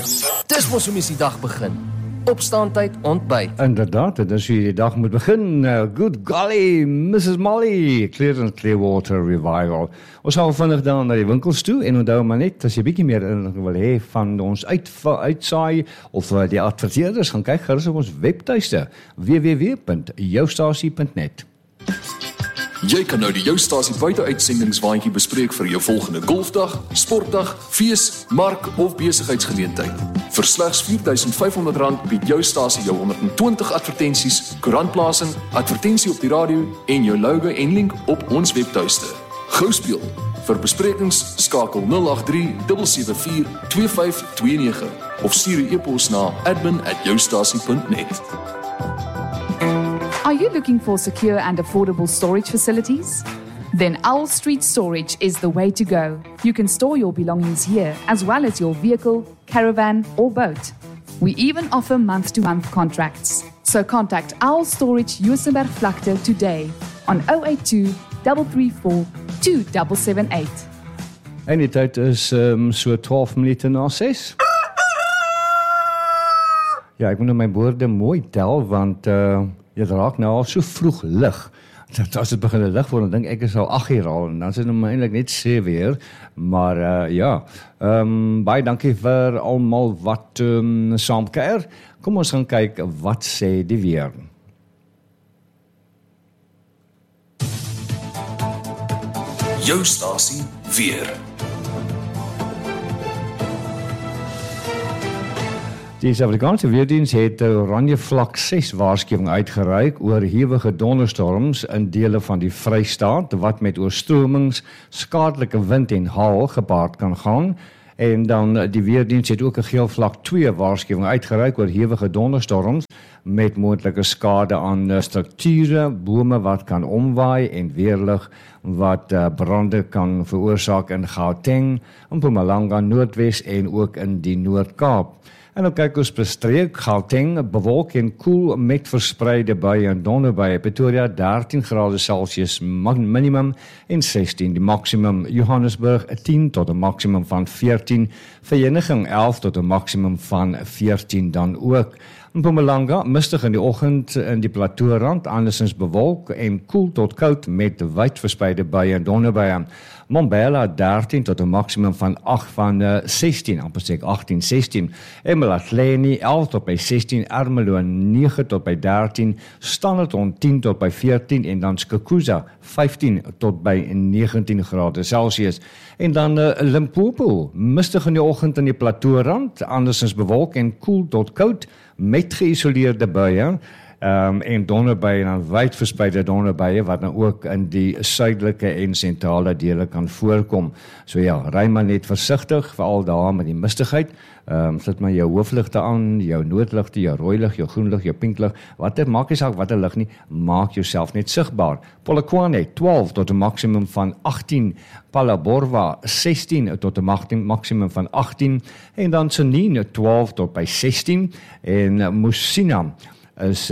Dis mos hoe mens die dag begin. Opstaantyd, ontbyt. Inderdaad, dit is hoe jy die dag moet begin. Good golly, Mrs. Molly, Clearwater Revival. Ons sal vinnig dan na die winkels toe en onthou maar net, as jy bietjie meer inligting wil hê van ons uitsaai of die adverteerders, gaan kyk gerus op ons webtuiste www.joustasie.net. Jy kan nou die Joustasie buiteuitsendings-waandjie bespreek vir jou volgende golfdag, sportdag, fees, mark of besigheidsgeleentheid. Vir slegs R4,500 bied Joustasie jou 120 advertensies, koerantplasing, advertensie op die radio en jou logo en link op ons webtuiste. Gou speel. Vir besprekings skakel 083 774 2529 of stuur 'n e-pos na admin@joustasie.net. Are you looking for secure and affordable storage facilities? Then Owl Street Storage is the way to go. You can store your belongings here, as well as your vehicle, caravan, or boat. We even offer month-to-month contracts. So contact Owl Storage Juisenberg-Vlakte today on 082 334 2778. En die tyd is so 12 minute na 6. Ja, ek moet nou my woorde mooi tel, want dit raak nou al so vroeg lig. As dit begin lig word, dan dink ek is al 8 uur al, en dan is dit nou eintlik net 7 uur. Maar baie dankie vir almal wat saamkuier. Kom ons gaan kyk wat sê die weer. Joustasie weer. Die Suid-Afrikaanse Weerdiens het 'n oranje vlak 6 waarskuwing uitgereik oor hewige donderstorms in dele van die Vrystaat wat met oorstromings, skadelike wind en haal gepaard kan gaan. En dan die Weerdiens het ook 'n geel vlak 2 waarskuwing uitgereik oor hewige donderstorms met moontlike skade aan strukture, bome wat kan omwaai en weerlig wat brande kan veroorsaak in Gauteng, Mpumalanga, Noordwes en ook in die Noord-Kaap. En dan kyk ons bestreek, Gauteng, bewolk en koel met verspreide buie en donderbuie. Pretoria 13 grade Celsius minimum en 16 die maksimum. Johannesburg 10 tot 'n maksimum van 14. Vereniging 11 tot 'n maksimum van 14 dan ook. Mpumalanga mistig in die oggend in die Plateaurand, andersins bewolk en koel tot koud met wyd verspreide buie en donderbuie. Mbombela 13 tot 'n maksimum van 8 van 16, amper sê 18, 16. eMalahleni 11 tot by 16, Ermelo 9 tot by 13, Standerton 10 tot by 14 en dan Skukuza 15 tot by 19 grade Celsius. En dan Limpopo, mistig in die oggend in die Plateaurand, andersins bewolk en koel tot koud met geïsoleerde buie. En donderbuie en dan wyd verspreide donderbuie wat nou ook in die suidelike en sentrale dele kan voorkom. So ja, ry maar net versigtig, veral daar met die mistigheid. Sit maar jou hoofligte aan, jou noodligte, jou rooi lig, jou groen lig, jou pink lig. Maak nie saak watter lig nie, maak jouself net sigbaar. Polokwane 12 tot 'n maksimum van 18, Phalaborwa 16 tot 'n maksimum van 18 en dan Tshwane 12 tot by 16 en Musina is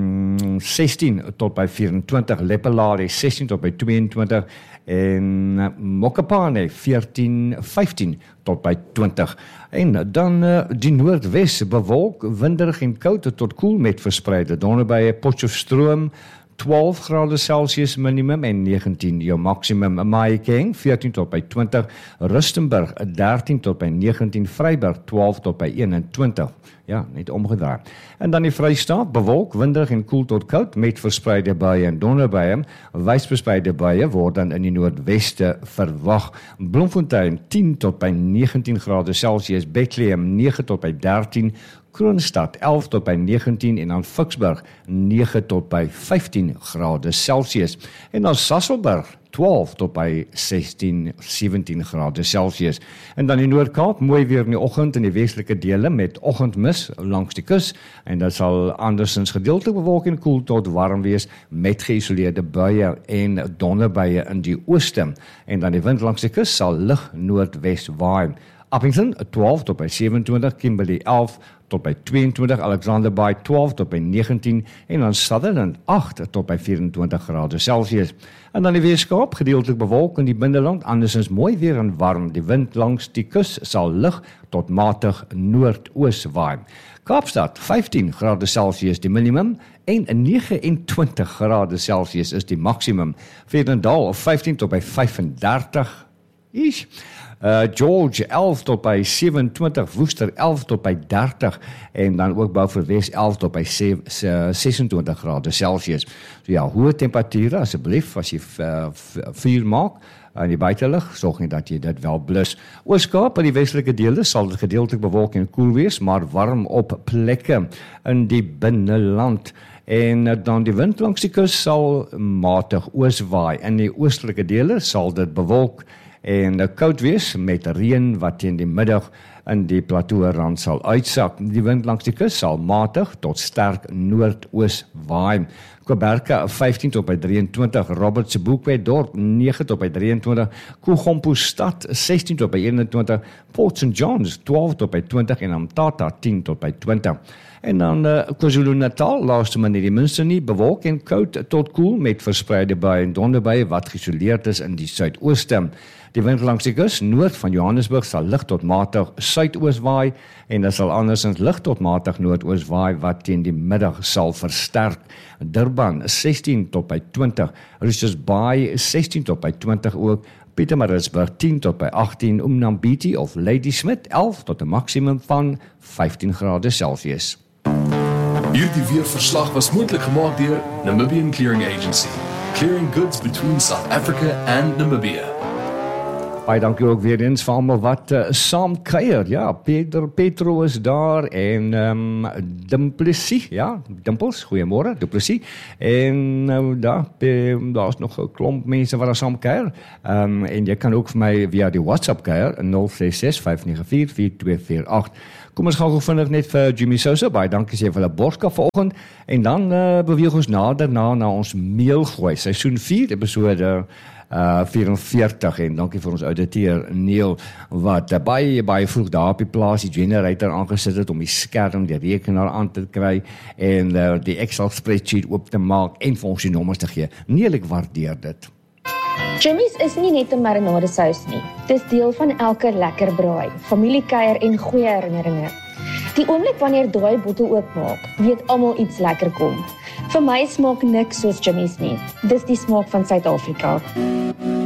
16 tot by 24, Lepelale 16 tot by 22 en Mokopane 15 tot by 20. En dan die Noordwes bewolk, winderig en koud tot koel met verspreide donderbuie, Potchefstroom 12 grade Celsius minimum en 19 jou maksimum. Mahikeng 14 tot by 20, Rustenburg 13 tot by 19, Vryburg 12 tot by 21. Ja, net omgedraai. En dan die Vrystaat, bewolk, winderig en koel tot koud met verspreide buie en donderbuie. Wyd verspreide buie word dan in die noordweste verwag. Bloemfontein 10 tot by 19 grade Celsius, Bethlehem 9 tot by 13, Kroonstad 11 tot by 19 en dan Ficksburg 9 tot by 15 grade Celsius. En dan Sasolburg 12 tot by 16, 17 grade Celsius. En dan die Noord-Kaap, mooi weer in die oggend in die westelike dele met oggendmis langs die kus. En dit sal andersins gedeeltelik bewolk en koel tot warm wees met geïsoleerde buie en donderbuie in die ooste. En dan die wind langs die kus sal lig noordwes waai. Appington 12 tot by 27, Kimberley 11 tot by 22, Alexander Bay 12 tot by 19 en dan Sutherland 8 tot by 24 grade Celsius. En dan die Weskaap, gedeeltelik bewolk in die binneland, andersins mooi weer en warm. Die wind langs die kus sal lig tot matig noordoos waai. Kaapstad 15 grade Celsius die minimum en 29 grade Celsius is die maksimum. Vredendal 15 tot by 35. George 11 tot by 27, Woester 11 tot by 30 en dan ook Beaufort 11 tot by 26 grade Celsius. So ja, hoë temperature asseblief as jy vuur maak in die buitelug, sorg net dat jy dit wel blus. Oos-Kaap in die westelike dele sal dit gedeeltelik bewolk en koel wees, maar warm op plekke in die binneland. En dan die wind langs die kus sal matig ooswaai. In die oostelike dele sal dit bewolk en koud wees met reën wat teen die middag in die plateaurand sal uitsak. Die wind langs die kus sal matig tot sterk noordoos waai. Koberka 15 tot by 23, Roberts Boekwetdorp 9 tot by 23, Koegompo stad 16 tot by 21, Port St. John's 12 tot by 20 en Amtata 10 tot by 20. En dan KwaZulu-Natal, laaste maar nie die minste nie, bewolk en koud tot koel met verspreide buie en donderbuie wat geïsoleerd is in die suidooste. Die wind langs die kus noord van Johannesburg sal lig tot matig suidoos waai en dit sal andersins lig tot matig noordoos waai wat teen die middag sal versterk. Durban 16 tot by 20, Richards Bay 16 tot by 20 ook, Pietermaritzburg 10 tot by 18, Umnambiti of Ladysmith 11 tot 'n maksimum van 15 grade Celsius. Hierdie weerverslag was moontlik gemaak deur Namibian Clearing Agency, clearing goods between South Africa and Namibia. Baie dankie ook weer eens vir almal wat saam kuier. Ja, Petro is daar en Duplessis, ja, Dimples, goeiemôre, Duplessis. En daar's nog 'n klomp mense wat daar saam kuier. En jy kan ook vir my via die WhatsApp kuier 0665944248. Kom ons gaan gou vinnig net vir Jimmy Sousa. Baie dankie sê vir hulle boodskap vanoggend en dan beweeg ons nader na ons meelgooi. Seisoen 4 episode 44 en dankie vir ons ouditeur Neil wat baie vroeg daar op die plaas die generator aangesit het om die skerm, die rekenaar aan te kry en die Excel spreadsheet oop te maak en vir ons die nommers te gee. Neil, ek waardeer dit. Jimmy's is nie net 'n marinade sous nie. Dis deel van elke lekker braai, familiekuier en goeie herinneringe. Die oomblik wanneer daai bottel oopmaak, weet almal iets lekker kom. Vir my smaak niks soos Jimmy's nie. Dis die smaak van Suid-Afrika.